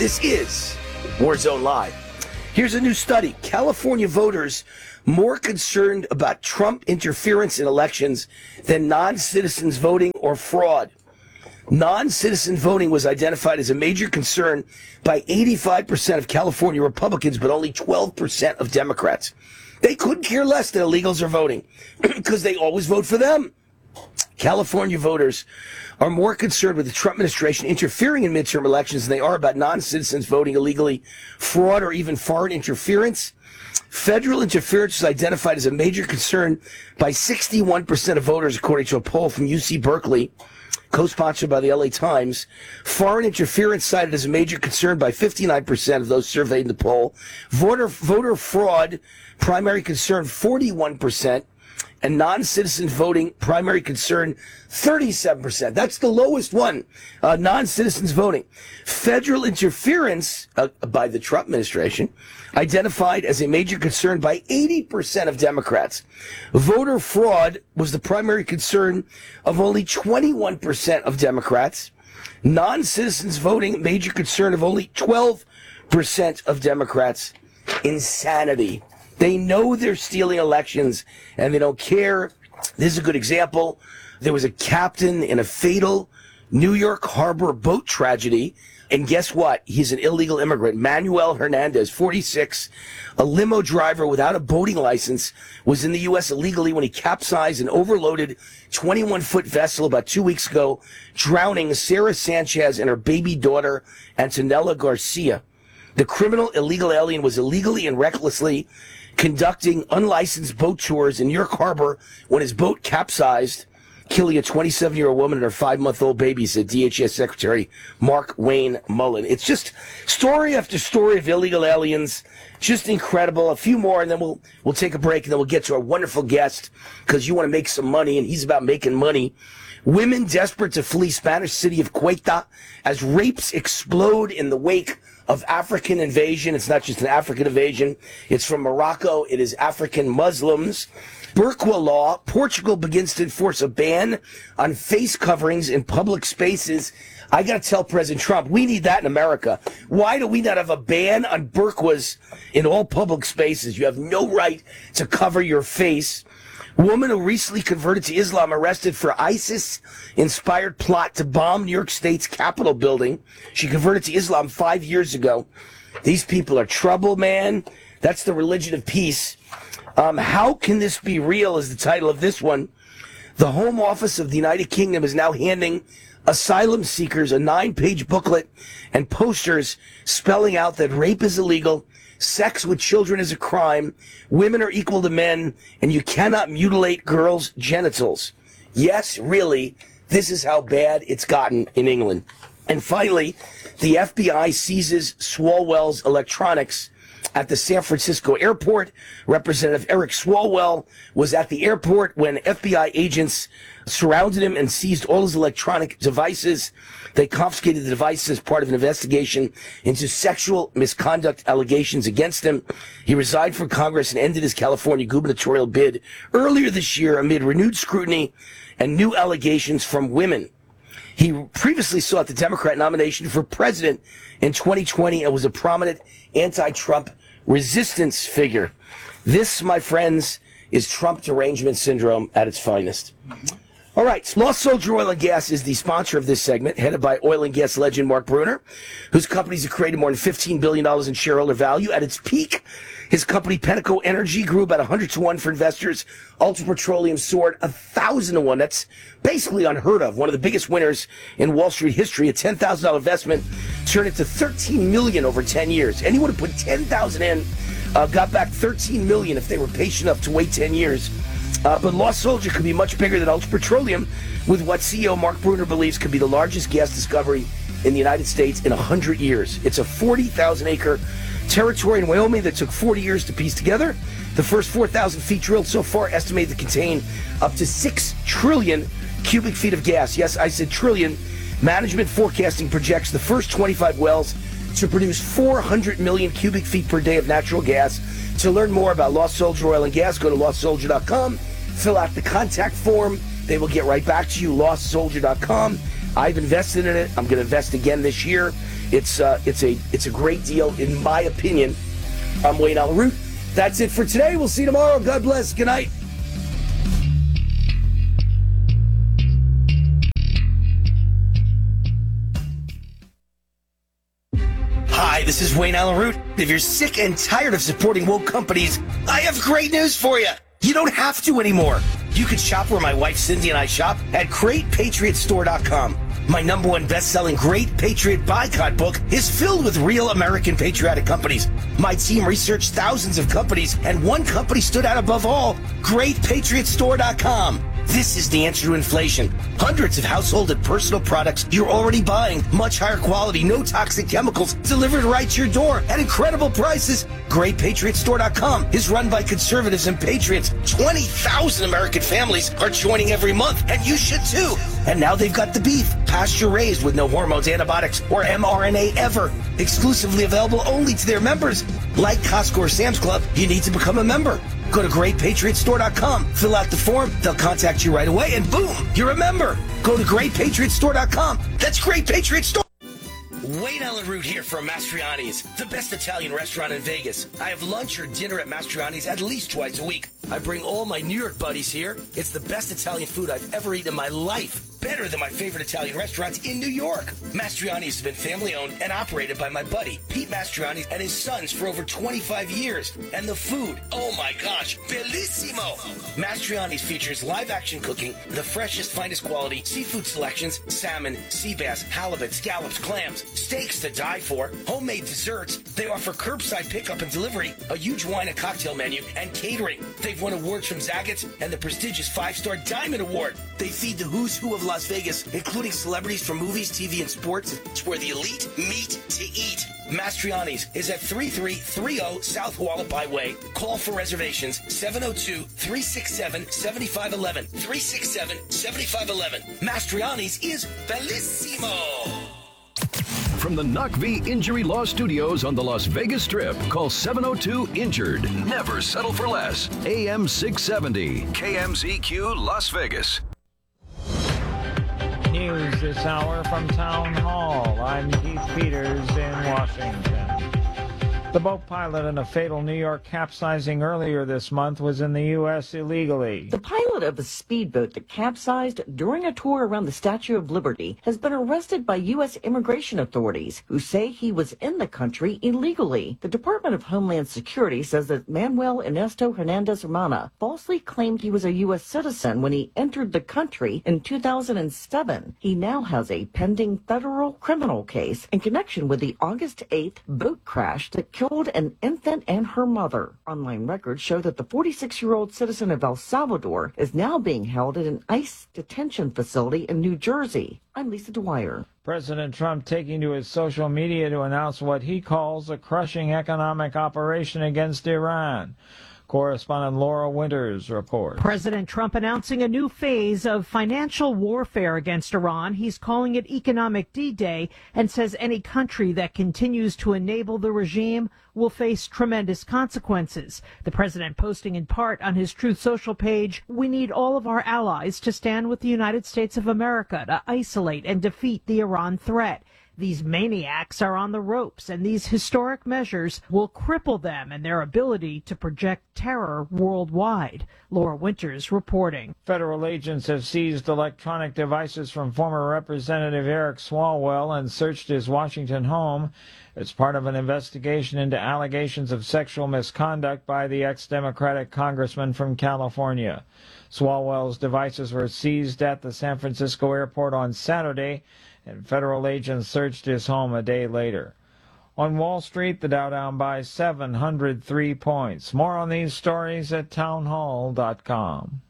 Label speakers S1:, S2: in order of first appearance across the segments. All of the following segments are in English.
S1: This is Warzone Live. Here's a new study. California voters more concerned about Trump interference in elections than non-citizens voting or fraud. Non-citizen voting was identified as a major concern by 85% of California Republicans, but only 12% of Democrats. They couldn't care less that illegals are voting because they always vote for them. California voters are more concerned with the Trump administration interfering in midterm elections than they are about non-citizens voting illegally, fraud, or even foreign interference. Federal interference was identified as a major concern by 61% of voters, according to a poll from UC Berkeley, co-sponsored by the LA Times. Foreign interference cited as a major concern by 59% of those surveyed in the poll. Voter fraud, primary concern, 41%. And non-citizen voting, primary concern, 37%. That's the lowest one, non-citizens voting. Federal interference by the Trump administration, identified as a major concern by 80% of Democrats. Voter fraud was the primary concern of only 21% of Democrats. Non-citizens voting, major concern of only 12% of Democrats. Insanity. They know they're stealing elections, and they don't care. This is a good example. There was a captain in a fatal New York Harbor boat tragedy, and guess what? He's an illegal immigrant. Manuel Hernandez, 46, a limo driver without a boating license, was in the U.S. illegally when he capsized an overloaded 21-foot vessel about 2 weeks ago, drowning Sarah Sanchez and her baby daughter, Antonella Garcia. The criminal illegal alien was illegally and recklessly conducting unlicensed boat tours in New York Harbor when his boat capsized, killing a 27-year-old woman and her 5-month-old baby, said DHS Secretary Mark Wayne Mullen. It's just story after story of illegal aliens. Just incredible. A few more, and then we'll take a break, and then we'll get to our wonderful guest, because you want to make some money, and he's about making money. Women desperate to flee Spanish city of Ceuta as rapes explode in the wake of African invasion. It's not just an African invasion. It's from Morocco. It is African Muslims. Burqa law. Portugal begins to enforce a ban on face coverings in public spaces. I got to tell President Trump, we need that in America. Why do we not have a ban on burqas in all public spaces? You have no right to cover your face. Woman who recently converted to Islam arrested for ISIS-inspired plot to bomb New York State's Capitol building. She converted to Islam 5 years ago. These people are trouble, man. That's the religion of peace. How can this be real is the title of this one. The Home Office of the United Kingdom is now handing asylum seekers a 9-page booklet and posters spelling out that rape is illegal, sex with children is a crime, women are equal to men, and you cannot mutilate girls' genitals. Yes, really, this is how bad it's gotten in England. And finally, the FBI seizes Swalwell's electronics at the San Francisco airport. Representative Eric Swalwell was at the airport when FBI agents surrounded him and seized all his electronic devices. They confiscated the devices as part of an investigation into sexual misconduct allegations against him. He resigned from Congress and ended his California gubernatorial bid earlier this year amid renewed scrutiny and new allegations from women. He previously sought the Democrat nomination for president in 2020 and was a prominent anti-Trump resistance figure. This, my friends, is Trump derangement syndrome at its finest. All right, Lost Soldier Oil and Gas is the sponsor of this segment, headed by oil and gas legend Mark Bruner, whose companies have created more than $15 billion in shareholder value. At its peak, his company, Penteco Energy, grew about 100 to 1 for investors. Ultra Petroleum soared 1,000 to 1. That's basically unheard of. One of the biggest winners in Wall Street history. A $10,000 investment turned into $13 million over 10 years. Anyone who put $10,000 in got back $13 million if they were patient enough to wait 10 years. But Lost Soldier could be much bigger than Ultra Petroleum, with what CEO Mark Bruner believes could be the largest gas discovery in the United States in 100 years. It's a 40,000-acre territory in Wyoming that took 40 years to piece together. The first 4,000 feet drilled so far estimated to contain up to 6 trillion cubic feet of gas. Yes, I said trillion. Management forecasting projects the first 25 wells to produce 400 million cubic feet per day of natural gas. To learn more about Lost Soldier Oil and Gas, go to lostsoldier.com. Fill out the contact form. They will get right back to you, lostsoldier.com. I've invested in it. I'm going to invest again this year. It's a great deal, in my opinion. I'm Wayne Allyn Root. That's it for today. We'll see you tomorrow. God bless. Good night. Hi, this is Wayne Allyn Root. If you're sick and tired of supporting woke companies, I have great news for you. You don't have to anymore. You can shop where my wife Cindy and I shop at GreatPatriotStore.com. My #1 best-selling Great Patriot Boycott book is filled with real American patriotic companies. My team researched thousands of companies, and one company stood out above all: GreatPatriotStore.com. This is the answer to inflation. Hundreds of household and personal products you're already buying. Much higher quality, no toxic chemicals, delivered right to your door at incredible prices. GreatPatriotStore.com is run by conservatives and patriots. 20,000 American families are joining every month, and you should too. And now they've got the beef, pasture-raised with no hormones, antibiotics, or mRNA ever. Exclusively available only to their members. Like Costco or Sam's Club, you need to become a member. Go to GreatPatriotStore.com, fill out the form, they'll contact you right away, and boom, you're a member. Go to GreatPatriotStore.com. That's Great Patriot Store. Wayne Allyn Root here from Mastriani's, the best Italian restaurant in Vegas. I have lunch or dinner at Mastriani's at least twice a week. I bring all my New York buddies here. It's the best Italian food I've ever eaten in my life. Better than my favorite Italian restaurants in New York. Mastriani's has been family-owned and operated by my buddy, Pete Mastriani, and his sons for over 25 years. And the food, oh my gosh, bellissimo! Mastriani's features live-action cooking, the freshest, finest quality, seafood selections, salmon, sea bass, halibut, scallops, clams, steaks to die for, homemade desserts. They offer curbside pickup and delivery, a huge wine and cocktail menu, and catering. They've won awards from Zagat's and the prestigious 5-star Diamond Award. They feed the who's who of Las Vegas, including celebrities from movies, TV, and sports. It's where the elite meet to eat. Mastriani's is at 3330 South Hualapai Way. Call for reservations 702-367-7511. 367-7511. Mastriani's is bellissimo.
S2: From the Knock V Injury Law Studios on the Las Vegas Strip, call 702-INJURED. Never settle for less. AM 670, KMZQ Las Vegas.
S3: News this hour from Town Hall. I'm Keith Peters in Washington. The boat pilot in a fatal New York capsizing earlier this month was in the U.S. illegally.
S4: The pilot of a speedboat that capsized during a tour around the Statue of Liberty has been arrested by U.S. immigration authorities, who say he was in the country illegally. The Department of Homeland Security says that Manuel Ernesto Hernandez Romana falsely claimed he was a U.S. citizen when he entered the country in 2007. He now has a pending federal criminal case in connection with the August 8th boat crash that killed an infant and her mother. Online records show that the 46-year-old citizen of El Salvador is now being held at an ICE detention facility in New Jersey. I'm Lisa Dwyer.
S3: President Trump taking to his social media to announce what he calls a crushing economic operation against Iran. Correspondent Laura Winters reports.
S5: President Trump announcing a new phase of financial warfare against Iran. He's calling it Economic D-Day and says any country that continues to enable the regime will face tremendous consequences. The president posting in part on his Truth Social page, "We need all of our allies to stand with the United States of America to isolate and defeat the Iran threat. These maniacs are on the ropes, and these historic measures will cripple them and their ability to project terror worldwide." Laura Winters reporting.
S3: Federal agents have seized electronic devices from former Representative Eric Swalwell and searched his Washington home. It's part of an investigation into allegations of sexual misconduct by the ex-Democratic congressman from California. Swalwell's devices were seized at the San Francisco airport on Saturday, and federal agents searched his home a day later. On Wall Street, the Dow down by 703 points. More on these stories at townhall.com.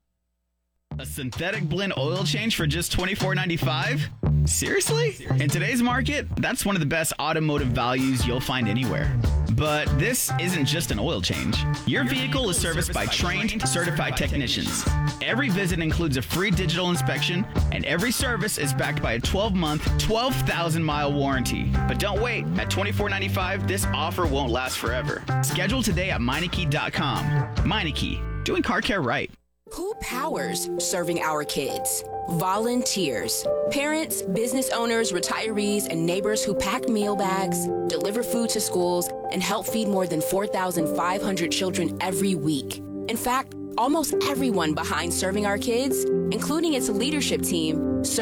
S6: A synthetic blend oil change for just $24.95? Seriously? In today's market, that's one of the best automotive values you'll find anywhere. But this isn't just an oil change. Your vehicle is serviced by trained, certified technicians. Every visit includes a free digital inspection, and every service is backed by a 12-month, 12,000-mile warranty. But don't wait. At $24.95, this offer won't last forever. Schedule today at Meineke.com. Meineke, doing car care right.
S7: Who powers serving our kids? Volunteers. Parents, business owners, retirees, and neighbors who pack meal bags, deliver food to schools, and help feed more than 4,500 children every week. In fact, almost everyone behind serving our kids, including its leadership team,